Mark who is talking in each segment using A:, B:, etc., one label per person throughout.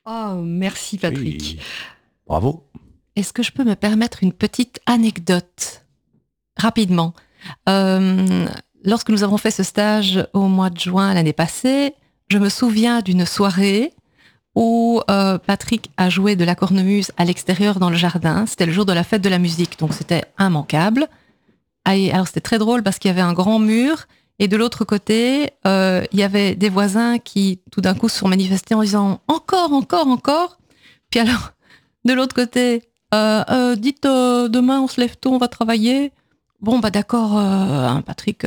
A: Oh, merci Patrick.
B: Oui, bravo.
C: Est-ce que je peux me permettre une petite anecdote rapidement? Euh, Lorsque nous avons fait ce stage au mois de juin l'année passée, je me souviens d'une soirée où Patrick a joué de la cornemuse à l'extérieur dans le jardin. C'était le jour de la fête de la musique, donc c'était immanquable. Et alors c'était très drôle parce qu'il y avait un grand mur et de l'autre côté, il y avait des voisins qui tout d'un coup se sont manifestés en disant encore, encore, encore. Puis alors, de l'autre côté, dites demain on se lève tôt, on va travailler. Bon bah d'accord, hein, Patrick,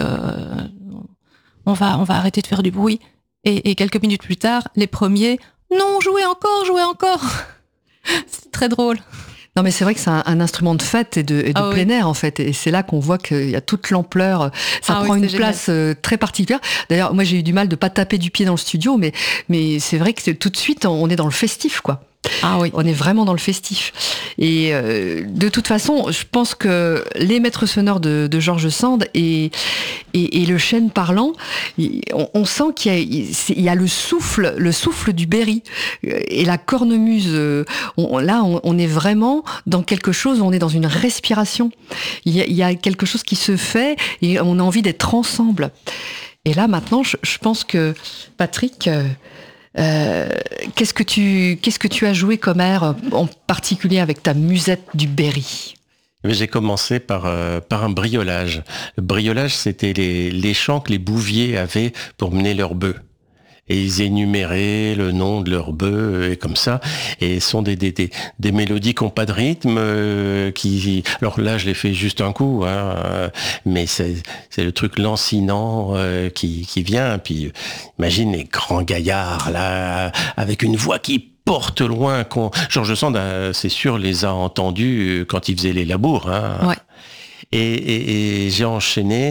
C: on va arrêter de faire du bruit. Et quelques minutes plus tard, les premiers, non, jouez encore, jouez encore. C'est très drôle.
A: Non, mais c'est vrai que c'est un instrument de fête et de
C: Ah
A: plein
C: oui.
A: air, en fait. Et c'est là qu'on voit qu'il y a toute l'ampleur. Ça
C: Ah oui,
A: prend une
C: c'était génial.
A: place très particulière. D'ailleurs, moi, j'ai eu du mal de pas taper du pied dans le studio, mais c'est vrai que tout de suite, on est dans le festif, quoi.
C: Ah oui.
A: On est vraiment dans le festif. Et de toute façon, je pense que les maîtres sonores de George Sand et le chêne parlant, on sent qu'il y a le souffle du Berry et la cornemuse. Là, on est vraiment dans quelque chose, on est dans une respiration. Il y a quelque chose qui se fait et on a envie d'être ensemble. Et là, maintenant, je pense que Patrick... qu'est-ce que tu as joué comme air, en particulier avec ta musette du Berry?
B: Mais j'ai commencé par un briolage. Le briolage, c'était les chants que les bouviers avaient pour mener leurs bœufs. Et ils énuméraient le nom de leur bœuf et comme ça. Et ce sont des mélodies qui n'ont pas de rythme, alors là, je l'ai fait juste un coup, hein, mais c'est le truc lancinant qui vient. Puis imagine les grands gaillards là, avec une voix qui porte loin. Georges Sand, c'est sûr, les a entendus quand il faisait les labours. Hein.
C: Ouais.
B: Et j'ai enchaîné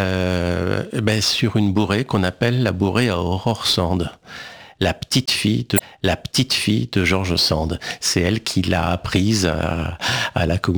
B: sur une bourrée qu'on appelle la bourrée à Aurore Sand. La petite fille de Georges Sand. C'est elle qui l'a apprise à la communauté.